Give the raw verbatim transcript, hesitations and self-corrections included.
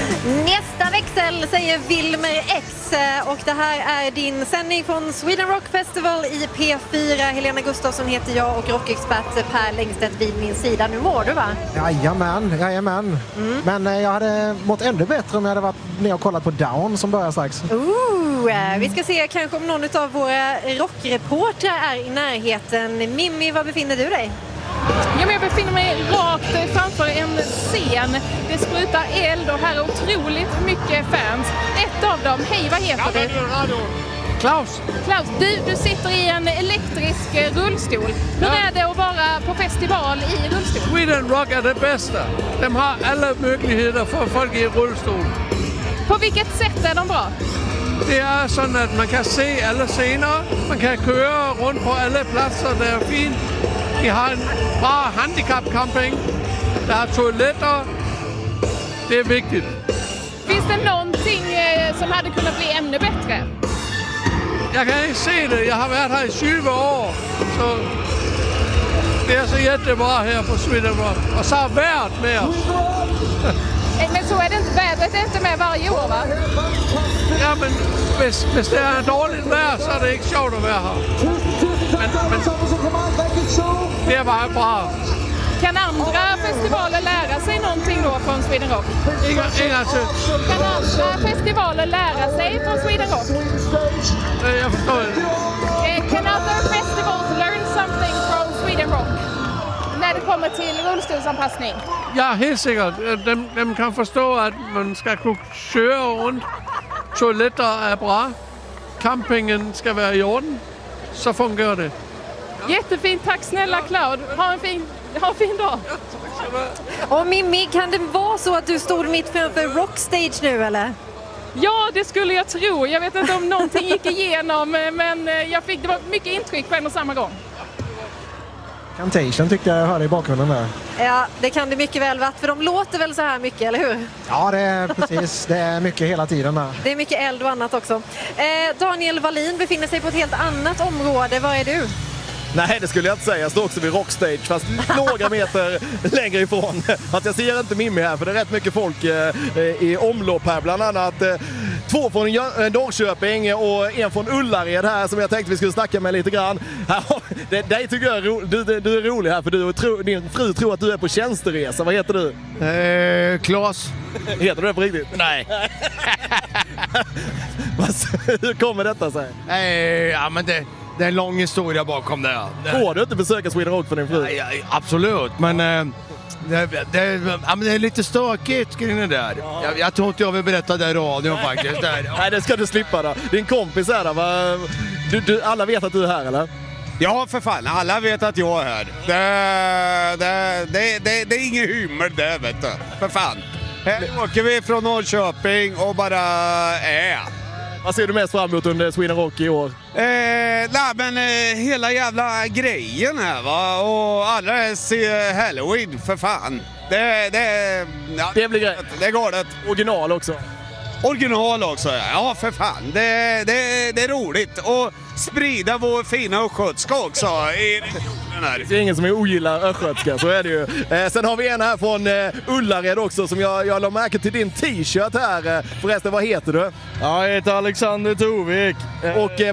Nästa växel säger Wilmer X och det här är din sändning från Sweden Rock Festival i P fyra. Helena Gustafsson heter jag och rockexpert Per Längstedt vid min sida. Nu mår du, va? Jajamän, jajamän. Mm. Men eh, jag hade mått ännu bättre om jag hade varit ner och kollat på Down som börjar strax. Ooh, vi ska se kanske om någon av våra rockreportrar är i närheten. Mimmi, var befinner du dig? Ja, men jag befinner mig rakt framför en scen. Det sprutar eld och här är otroligt mycket fans. Ett av dem, hej, vad heter du? Klaus. Klaus, du, du sitter i en elektrisk rullstol. Hur är det att vara på festival i rullstol? Sweden Rock är det bästa. De har alla möjligheter för folk i rullstol. På vilket sätt är de bra? Det är så att man kan se alla scener. Man kan köra runt på alla platser. Det är fint. De har en bra handikappcamping. Det är toaletter. Det är viktigt. Finns det någonting som hade kunnat bli ännu bättre? Jag kan inte se det. Jag har varit här i tjugo år. Så det är så jättebra här på Sweden Rock. Och så har värt med oss. Men så är det inte. Vädret är inte med varje år, va? Ja, men hvis det är dåligt vejr, så är det inte sjovt att vara här. Men, men det var bra. Kan andra festivaler lära sig någonting då från Sweden Rock? Inga, inga kan andra festivaler lära sig från Sweden Rock? Jag förstår inte. Can other festivals learn something from Sweden Rock? När det kommer till rullstolsanpassning? Ja, helt säkert. De, de kan förstå att man ska kunna köra runt. Toaletter är bra. Campingen ska vara i orden. Så fungerar det. Jättefint, tack snälla Cloud. Ha en fin, ha en fin dag. Och Mimmi, kan det vara så att du stod mitt framför Rockstage nu, eller? Ja, det skulle jag tro. Jag vet inte om någonting gick igenom, men jag fick, det var mycket intryck på en och samma gång. Cantation tyckte jag hörde i bakgrunden där. Ja, det kan det mycket väl vara, för de låter väl så här mycket, eller hur? Ja, det är precis. Det är mycket hela tiden där. Det är mycket eld och annat också. Eh, Daniel Wallin befinner sig på ett helt annat område. Var är du? Nej, det skulle jag inte säga. Jag står också vid Rockstage, fast några meter längre ifrån. Att jag ser inte Mimmi här, för det är rätt mycket folk eh, i omlopp här. Bland annat eh, två från Norrköping och en från Ullared här som jag tänkte vi skulle snacka med lite grann. Det, det tycker jag är ro, du, du, du är rolig här, för du och tro, din fru tror att du är på tjänsteresa. Vad heter du? Eh, Claes. Heter du det på riktigt? Nej. Hur kommer detta sig? Eh, ja, men det... Det är en lång historia bakom det. Får du inte besöka Sweden Rock för din fru? Ja, absolut, men äh, det, det, ja, men det är lite stökigt kring det där. Ja. Jag, jag tror inte jag vill berätta det i radion faktiskt. Där. Nej, det ska du slippa då. Din kompis är där, va? Du, du, alla vet att du är här, eller? Ja, för fan. Alla vet att jag är här. Det, det, det, det, det är ingen humor där, vet du. För fan. Här åker vi från Norrköping och bara är. Vad ser du mest fram emot under Sweden Rock i år? Eh, nej, men eh, hela jävla grejen här, va? Och allra helst eh, Halloween, för fan. Det, det, ja, det blir grejt. Det går det. Original också. Original också, ja. Ja, för fan. Det, det, det är roligt. Och sprida vår fina östgötska också i regionen här. Det är ingen som är ogillar östgötska, så är det ju. Eh, sen har vi en här från eh, Ullared också, som jag, jag la märke till din t-shirt här. Eh, förresten, vad heter du? Ja, jag heter Alexander Tovik. Och eh,